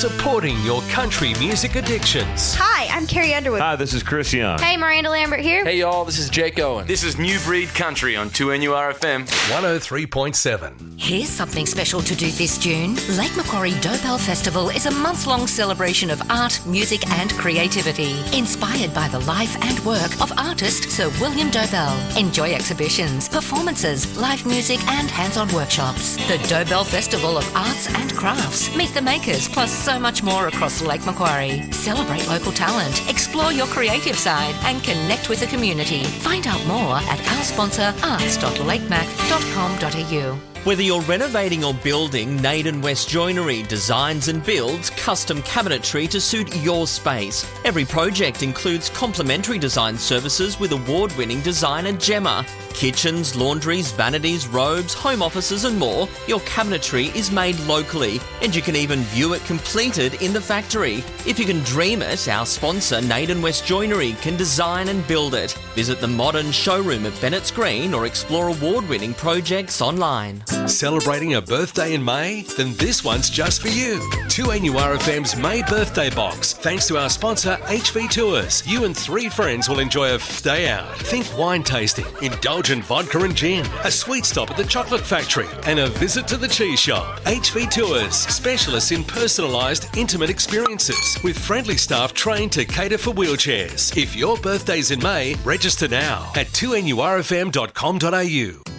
supporting your country music addictions. Hi, I'm Carrie Underwood. Hi, this is Chris Young. Hey, Miranda Lambert here. Hey, y'all, this is Jake Owen. This is New Breed Country on 2NURFM 103.7. Here's something special to do this June. Lake Macquarie Dobell Festival is a month-long celebration of art, music and creativity, inspired by the life and work of artist Sir William Dobell. Enjoy exhibitions, performances, live music and hands-on workshops. The Dobell Festival of Arts and Crafts. Meet the makers, plus so much more across Lake Macquarie. Celebrate local talent, explore your creative side and connect with the community. Find out more at our sponsor arts.lakemac.com.au. Whether you're renovating or building, Naden West Joinery designs and builds custom cabinetry to suit your space. Every project includes complimentary design services with award-winning designer Gemma. Kitchens, laundries, vanities, robes, home offices and more. Your cabinetry is made locally and you can even view it completed in the factory. If you can dream it, our sponsor Naden West Joinery can design and build it. Visit the modern showroom at Bennett's Green or explore award-winning projects online. Celebrating a birthday in May? Then this one's just for you. 2NURFM's May birthday box. Thanks to our sponsor HV Tours. You and 3 friends will enjoy a day out. Think wine tasting, indulgent vodka and gin, a sweet stop at the chocolate factory, and a visit to the cheese shop. HV Tours, specialists in personalised, intimate experiences with friendly staff trained to cater for wheelchairs. If your birthday's in May, register now at 2NURFM.com.au.